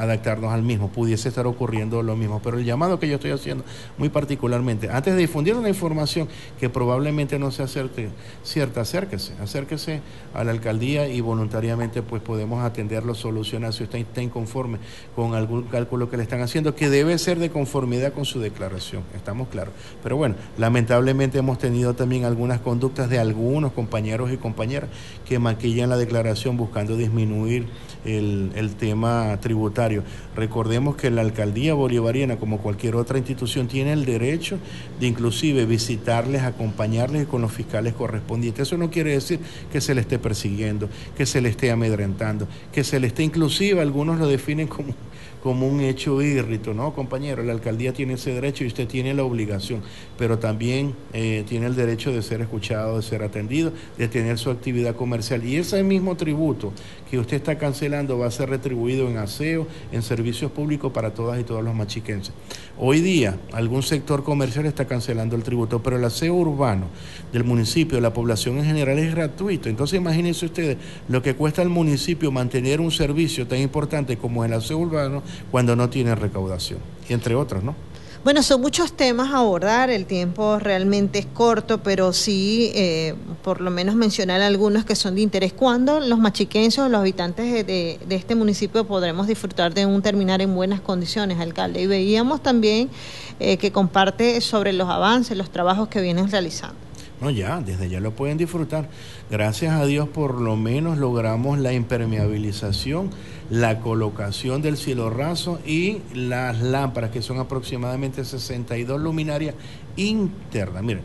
adaptarnos al mismo, pudiese estar ocurriendo lo mismo. Pero el llamado que yo estoy haciendo muy particularmente, antes de difundir una información que probablemente no sea cierta, acérquese a la alcaldía y voluntariamente pues podemos atenderlo, solucionar si usted está inconforme con algún cálculo que le están haciendo, que debe ser de conformidad con su declaración, estamos claros. Pero bueno, lamentablemente hemos tenido también algunas conductas de algunos compañeros y compañeras que maquillan la declaración buscando disminuir el tema tributario. Recordemos que la alcaldía bolivariana, como cualquier otra institución, tiene el derecho de inclusive visitarles, acompañarles y con los fiscales correspondientes. Eso no quiere decir que se le esté persiguiendo, que se le esté amedrentando, que se le esté, inclusive algunos lo definen como un hecho írrito, ¿no, compañero? La alcaldía tiene ese derecho y usted tiene la obligación, pero también tiene el derecho de ser escuchado, de ser atendido, de tener su actividad comercial. Y ese mismo tributo que usted está cancelando va a ser retribuido en aseo, en servicios públicos para todas y todos los machiquenses. Hoy día, algún sector comercial está cancelando el tributo, pero el aseo urbano del municipio, de la población en general, es gratuito. Entonces, imagínense ustedes lo que cuesta al municipio mantener un servicio tan importante como el aseo urbano cuando no tiene recaudación, y entre otros, ¿no? Bueno, son muchos temas a abordar, el tiempo realmente es corto, pero sí, por lo menos mencionar algunos que son de interés. ¿Cuándo los machiquenses o los habitantes de este municipio podremos disfrutar de un terminal en buenas condiciones, alcalde? Y veíamos también que comparte sobre los avances, los trabajos que vienen realizando. No, ya, desde ya lo pueden disfrutar. Gracias a Dios por lo menos logramos la impermeabilización, la colocación del cielo raso y las lámparas, que son aproximadamente 62 luminarias internas. Miren,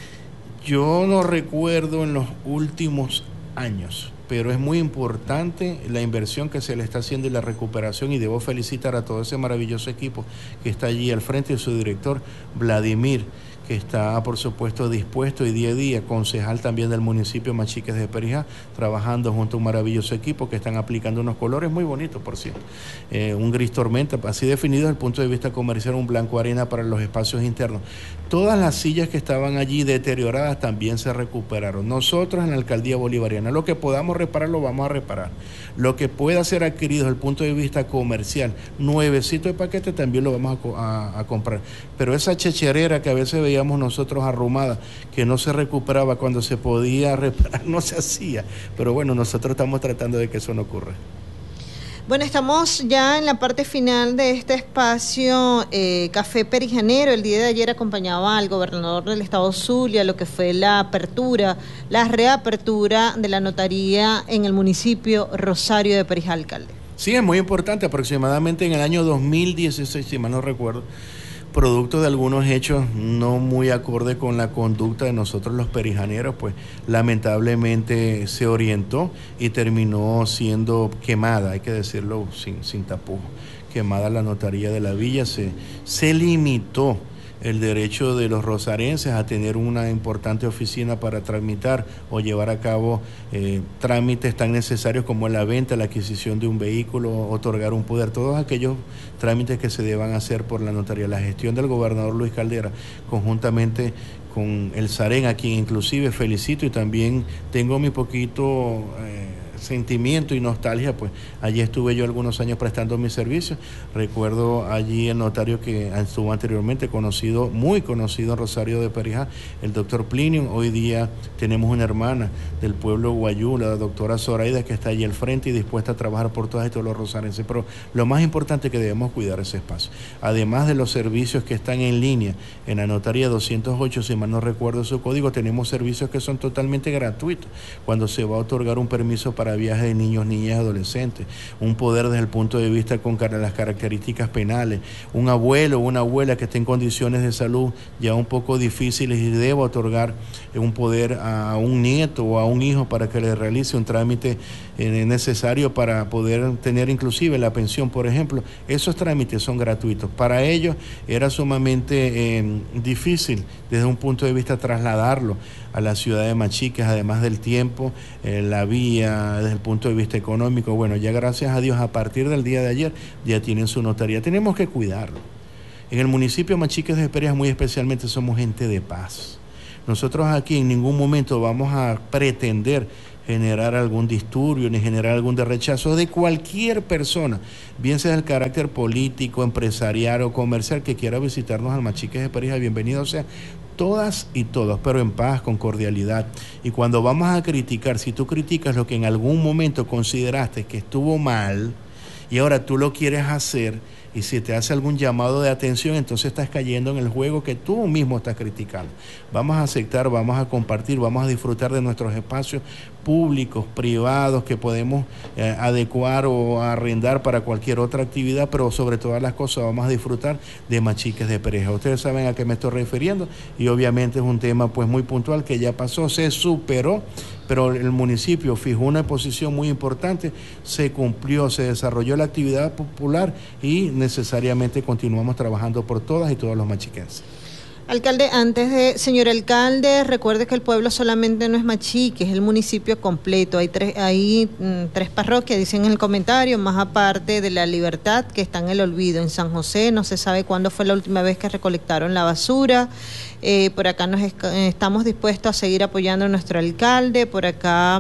yo no recuerdo en los últimos años, pero es muy importante la inversión que se le está haciendo y la recuperación, y debo felicitar a todo ese maravilloso equipo que está allí al frente de su director, Vladimir, que está, por supuesto, dispuesto y día a día, concejal también del municipio Machiques de Perijá, trabajando junto a un maravilloso equipo que están aplicando unos colores muy bonitos, por cierto. Un gris tormenta, así definido desde el punto de vista comercial, un blanco arena para los espacios internos. Todas las sillas que estaban allí deterioradas también se recuperaron. Nosotros en la alcaldía bolivariana, lo que podamos reparar, lo vamos a reparar. Lo que pueda ser adquirido desde el punto de vista comercial, nuevecito de paquete, también lo vamos a comprar. Pero esa checherera que a veces veíamos nosotros arrumada, que no se recuperaba cuando se podía reparar, no se hacía. Pero bueno, nosotros estamos tratando de que eso no ocurra. Bueno, estamos ya en la parte final de este espacio Café Perijanero. El día de ayer acompañaba al gobernador del estado Zulia lo que fue la apertura, la reapertura de la notaría en el municipio Rosario de Perijá, alcalde. Sí, es muy importante. Aproximadamente en el año 2016, si mal no recuerdo, producto de algunos hechos no muy acorde con la conducta de nosotros los perijaneros, pues lamentablemente se orientó y terminó siendo quemada, hay que decirlo sin tapujos, quemada la notaría de la villa. Se limitó el derecho de los rosarenses a tener una importante oficina para tramitar o llevar a cabo trámites tan necesarios como la venta, la adquisición de un vehículo, otorgar un poder, todos aquellos trámites que se deban hacer por la notaría. La gestión del gobernador Luis Caldera, conjuntamente con el Sarén, a quien inclusive felicito y también tengo mi poquito sentimiento y nostalgia, pues allí estuve yo algunos años prestando mis servicios. Recuerdo allí el notario que estuvo anteriormente muy conocido en Rosario de Perijá, el doctor Plinio. Hoy día tenemos una hermana del pueblo guayú, la doctora Zoraida, que está allí al frente y dispuesta a trabajar por todas y todos los rosarenses. Pero lo más importante es que debemos cuidar ese espacio. Además de los servicios que están en línea en la notaría 208, si mal no recuerdo su código, tenemos servicios que son totalmente gratuitos. Cuando se va a otorgar un permiso para viaje de niños, niñas, adolescentes, un poder desde el punto de vista con las características penales, un abuelo o una abuela que esté en condiciones de salud ya un poco difíciles y deba otorgar un poder a un nieto o a un hijo para que le realice un trámite necesario para poder tener inclusive la pensión, por ejemplo. Esos trámites son gratuitos. Para ellos era sumamente difícil desde un punto de vista trasladarlo a la ciudad de Machiques, además del tiempo, la vía, desde el punto de vista económico. Bueno, ya gracias a Dios, a partir del día de ayer, ya tienen su notaría. Tenemos que cuidarlo. En el municipio Machiques de Perijá, muy especialmente, somos gente de paz. Nosotros aquí en ningún momento vamos a pretender generar algún disturbio ni generar algún rechazo de cualquier persona, bien sea del carácter político, empresarial o comercial que quiera visitarnos al Machiques de Perijá. Bienvenido sea todas y todos, pero en paz, con cordialidad. Y cuando vamos a criticar, si tú criticas lo que en algún momento consideraste que estuvo mal y ahora tú lo quieres hacer, y si te hace algún llamado de atención, entonces estás cayendo en el juego que tú mismo estás criticando. Vamos a aceptar, vamos a compartir, vamos a disfrutar de nuestros espacios públicos, privados, que podemos adecuar o arrendar para cualquier otra actividad, pero sobre todas las cosas vamos a disfrutar de Machiques de Perijá. Ustedes saben a qué me estoy refiriendo y obviamente es un tema pues muy puntual que ya pasó, se superó, pero el municipio fijó una posición muy importante, se cumplió, se desarrolló la actividad popular y necesariamente continuamos trabajando por todas y todos los machiquenses. Alcalde, señor alcalde, recuerde que el pueblo solamente no es Machique, es el municipio completo. Hay tres parroquias, dicen en el comentario, más aparte de La Libertad, que está en el olvido. En San José no se sabe cuándo fue la última vez que recolectaron la basura. Por acá estamos dispuestos a seguir apoyando a nuestro alcalde. Por acá...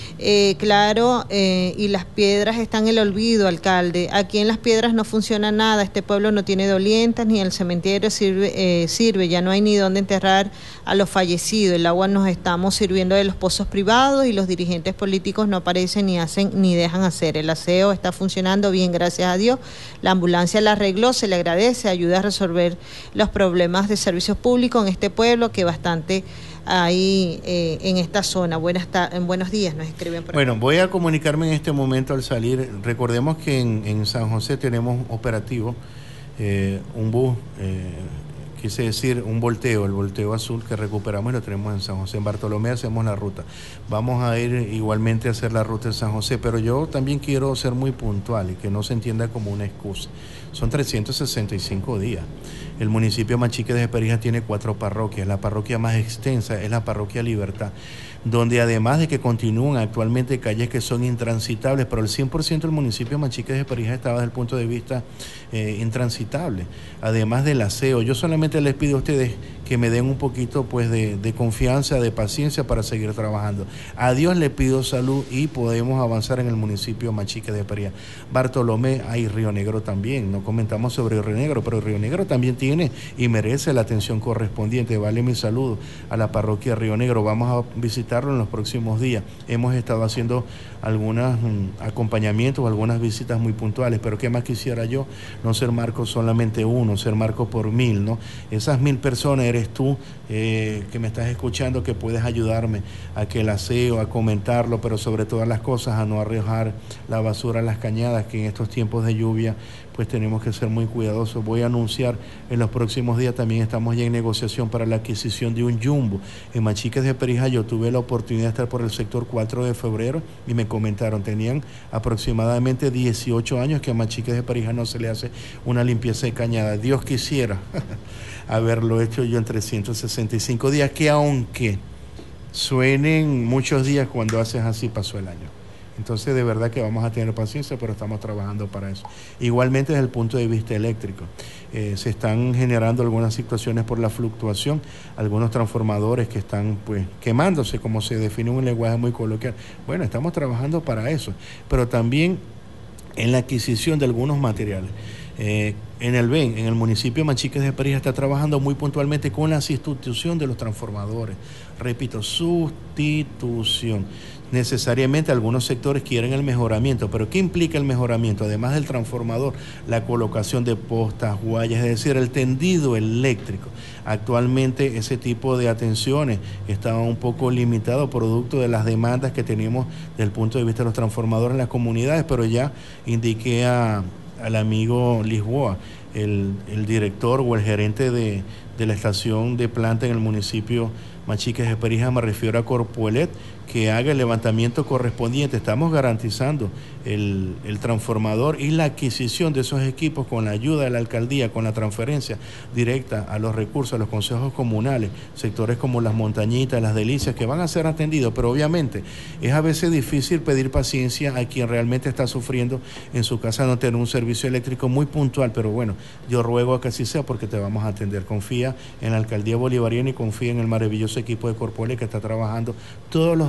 y Las Piedras está en el olvido, alcalde. Aquí en Las Piedras no funciona nada, este pueblo no tiene dolientas, ni el cementerio sirve, ya no hay ni dónde enterrar a los fallecidos. El agua nos estamos sirviendo de los pozos privados y los dirigentes políticos no aparecen ni hacen ni dejan hacer. El aseo está funcionando bien, gracias a Dios. La ambulancia la arregló, se le agradece, ayuda a resolver los problemas de servicios públicos en este pueblo que bastante ahí en esta zona. Buenos días, nos escriben por Bueno, voy a comunicarme en este momento al salir. Recordemos que en San José tenemos operativo un bus, quise decir un volteo, el volteo azul que recuperamos y lo tenemos en San José. En Bartolomé hacemos la ruta. Vamos a ir igualmente a hacer la ruta en San José, pero yo también quiero ser muy puntual y que no se entienda como una excusa. Son 365 días. El municipio Machiques de Perijá tiene 4 parroquias. La parroquia más extensa es la parroquia Libertad, donde además de que continúan actualmente calles que son intransitables, pero el 100% del municipio Machiques de Perijá estaba desde el punto de vista intransitable. Además del aseo, yo solamente les pido a ustedes que me den un poquito pues de confianza, de paciencia para seguir trabajando. A Dios le pido salud y podemos avanzar en el municipio Machiques de Perijá. Bartolomé, hay Río Negro también, no comentamos sobre Río Negro, pero Río Negro también tiene y merece la atención correspondiente. Vale mi saludo a la parroquia Río Negro, vamos a visitarlo en los próximos días. Hemos estado haciendo algunos acompañamientos, algunas visitas muy puntuales, pero qué más quisiera yo, no ser Marco solamente uno, ser Marco por 1000, ¿no? Esas 1000 personas eres tú que me estás escuchando, que puedes ayudarme a que el aseo, a comentarlo, pero sobre todas las cosas a no arrojar la basura a las cañadas, que en estos tiempos de lluvia pues tenemos que ser muy cuidadosos. Voy a anunciar en los próximos días, también estamos ya en negociación para la adquisición de un jumbo. En Machiques de Perijá yo tuve la oportunidad de estar por el sector 4 de febrero y me comentaron, tenían aproximadamente 18 años que a Machiques de Perijá no se le hace una limpieza de cañada. Dios quisiera haberlo hecho yo en 365 días, que aunque suenen muchos días, cuando haces así pasó el año. Entonces de verdad que vamos a tener paciencia, pero estamos trabajando para eso. Igualmente desde el punto de vista eléctrico, se están generando algunas situaciones por la fluctuación, algunos transformadores que están pues quemándose, como se define en un lenguaje muy coloquial. Bueno, estamos trabajando para eso, pero también en la adquisición de algunos materiales. En el BEN, en el municipio de Machiques de Perijá, está trabajando muy puntualmente con la sustitución de los transformadores. Repito, sustitución. Necesariamente algunos sectores quieren el mejoramiento, pero ¿qué implica el mejoramiento? Además del transformador, la colocación de postas, guayas, es decir, el tendido eléctrico. Actualmente ese tipo de atenciones está un poco limitado producto de las demandas que tenemos desde el punto de vista de los transformadores en las comunidades, pero ya indiqué al amigo Lisboa, el director o el gerente de la estación de planta en el municipio Machiques de Perijá, me refiero a Corpoelet, que haga el levantamiento correspondiente. Estamos garantizando el transformador y la adquisición de esos equipos con la ayuda de la alcaldía, con la transferencia directa a los recursos, a los consejos comunales, sectores como Las Montañitas, Las Delicias, que van a ser atendidos, pero obviamente es a veces difícil pedir paciencia a quien realmente está sufriendo en su casa no tener un servicio eléctrico muy puntual, pero bueno, yo ruego a que así sea porque te vamos a atender. Confía en la alcaldía bolivariana y confía en el maravilloso equipo de Corpoelet que está trabajando todos los días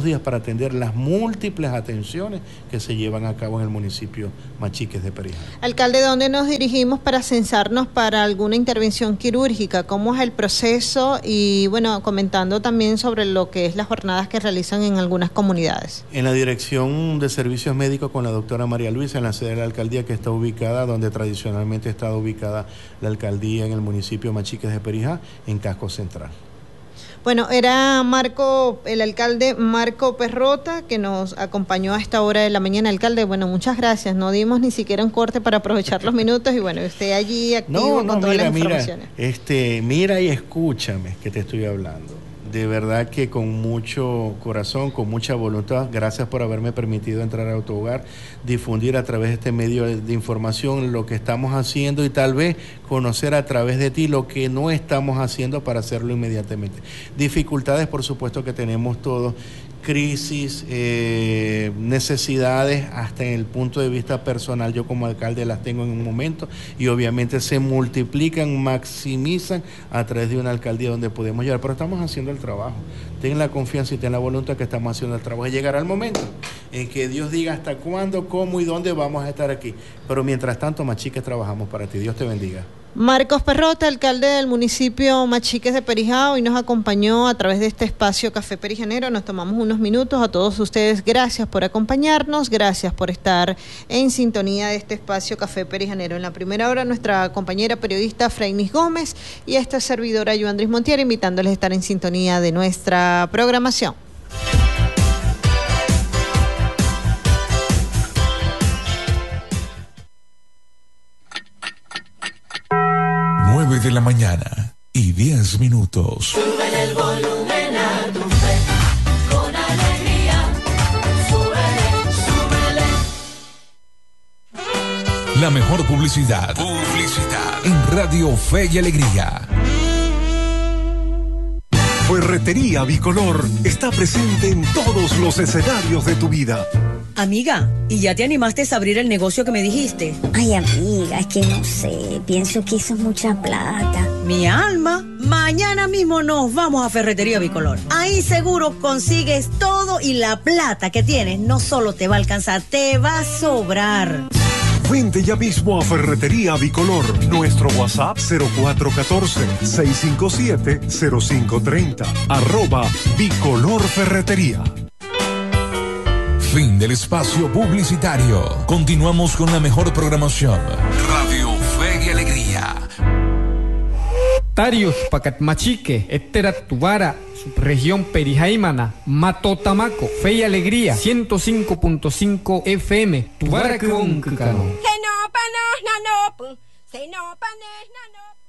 días para atender las múltiples atenciones que se llevan a cabo en el municipio Machiques de Perijá. Alcalde, ¿dónde nos dirigimos para censarnos para alguna intervención quirúrgica? ¿Cómo es el proceso? Y bueno, comentando también sobre lo que es las jornadas que realizan en algunas comunidades. En la Dirección de Servicios Médicos con la doctora María Luisa, en la sede de la alcaldía, que está ubicada donde tradicionalmente está ubicada la alcaldía en el municipio Machiques de Perijá, en Casco Central. Bueno, era el alcalde Marco Perrota, que nos acompañó a esta hora de la mañana. Alcalde, bueno, muchas gracias. No dimos ni siquiera un corte para aprovechar los minutos y bueno, usted allí activo con todas las informaciones. Mira y escúchame que te estoy hablando. De verdad que con mucho corazón, con mucha voluntad, gracias por haberme permitido entrar a tu hogar, difundir a través de este medio de información lo que estamos haciendo y tal vez conocer a través de ti lo que no estamos haciendo para hacerlo inmediatamente. Dificultades, por supuesto, que tenemos todos, crisis, necesidades, hasta en el punto de vista personal, yo como alcalde las tengo en un momento y obviamente se multiplican, maximizan a través de una alcaldía donde podemos llegar, pero estamos haciendo el trabajo. Ten la confianza y ten la voluntad que estamos haciendo el trabajo y llegará el momento en que Dios diga hasta cuándo, cómo y dónde vamos a estar aquí, pero mientras tanto, Machiques, trabajamos para ti. Dios te bendiga. Marcos Perrota, alcalde del municipio Machiques de Perijá, hoy nos acompañó a través de este espacio Café Perijanero. Nos tomamos unos minutos. A todos ustedes, gracias por acompañarnos, gracias por estar en sintonía de este espacio Café Perijanero. En la primera hora, nuestra compañera periodista Freynis Gómez y esta servidora Yoandris Montiel, invitándoles a estar en sintonía de nuestra programación. De la mañana y 10 minutos. Sube el volumen a tu fe, con alegría. Súbele. La mejor publicidad en Radio Fe y Alegría. Ferretería Bicolor está presente en todos los escenarios de tu vida. Amiga, ¿y ya te animaste a abrir el negocio que me dijiste? Ay, amiga, es que no sé, pienso que eso es mucha plata. Mi alma, mañana mismo nos vamos a Ferretería Bicolor. Ahí seguro consigues todo y la plata que tienes no solo te va a alcanzar, te va a sobrar. Vente ya mismo a Ferretería Bicolor. Nuestro WhatsApp 0414-657-0530. @Bicolor Ferretería. Fin del espacio publicitario. Continuamos con la mejor programación. Radio Fe y Alegría. Tarios Pacat Machique, Etterat Tubara, subregión Perijaimana, Matotamaco, Fe y Alegría, 105.5 FM, Tubara Kunkano.